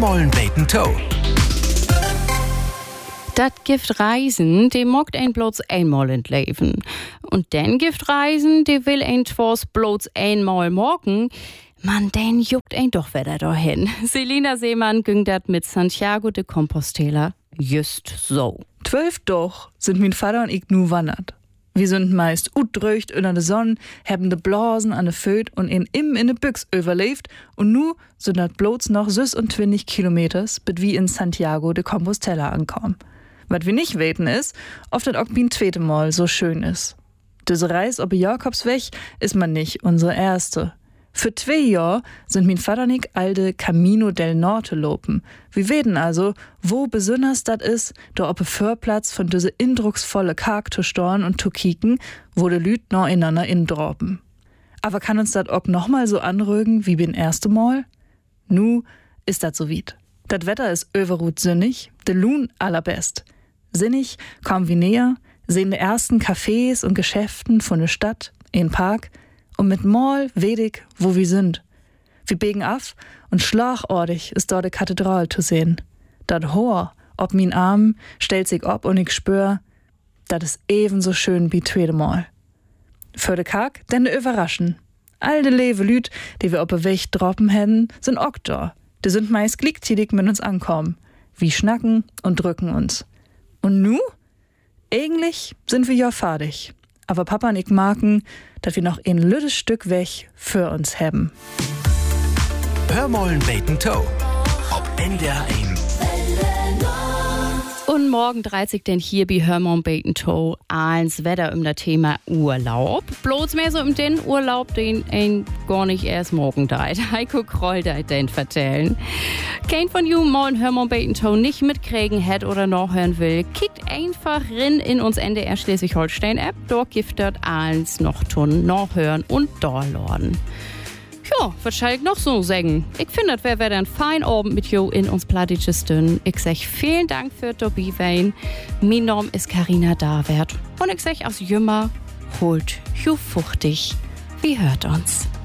Hörmollen beten Toe. Dat Gift Reisen, die mockt ein bloß einmal in Leben. Und den Gift Reisen, die will ein twas bloß einmal morgen. Man, den juckt ein doch wieder dahin. Selina Seemann ging dat mit Santiago de Compostela just so. 12 doch sind mein Vater und ich nu wandert. Wir sind meist utdröcht unter der Sonne, haben de Blasen an de Föt und in de Büchs überlebt und nu sind dat bloß noch 26 Kilometers, bis wir in Santiago de Compostela ankommen. Was wir nicht weten ist, ob das auch ein zweite Mal so schön ist. Diese Reise ob Jakobsweg ist man nicht unsere erste. Für 2 Jahre sind mein Vater und ich alte Camino del Norte lopen. Wir weten also, wo besonders das ist, da ob Vorplatz von diese indrucksvolle Karg zu storn und zu kicken, wo de Lüt noch ineinander indroppen. Aber kann uns das auch noch mal so anrügen wie beim ersten Mal? Nu ist das so weit. Das Wetter ist überrut sinnig, de Lun allerbest. Sinnig kommen wir näher, sehen die ersten Cafés und Geschäften von der Stadt, in Park, und mit Mal wedig, wo wir sind. Wir biegen af und schlagortig ist dort die Kathedrale zu sehen. Dat Hoher ob min Arm stellt sich ob und ich spür, dat ist ebenso schön wie zweite Mal. Für de Karg denn de Überraschen. All de lewe Lüt, die wir op de Weg droppen hätten, sind auch da. Die sind meist gleichzeitig mit uns ankommen. Wir schnacken und drücken uns. Und nu? Eigentlich sind wir ja fertig. Aber Papa und ich merken, dass wir noch ein lüttes Stück Weg für uns haben. Hörmollen beten Toe. Ob NDR 1. Und morgen dreht sich denn hier bei Hörmollen beten Toe ans Wetter das Thema Urlaub. Bloß mehr so den Urlaub, den ein gar nicht erst morgen dreht. Heiko Kroll deit den vertellen. Kein von you morgen Hörmollen beten Toe nicht mitkriegen hat oder noch hören will, kickt einfach rein in uns NDR Schleswig-Holstein-App. Dort gibt dort alles noch tun, noch hören und downloaden. Ja, was soll ich noch so sagen? Ich finde, das wäre ein fein Abend mit you in uns Plattitschestün. Ich sag vielen Dank für Tobi Wein. Mein Name ist Carina Davert. Und ich sag aus Jümmer, holt you fuchtig. Wie hört uns?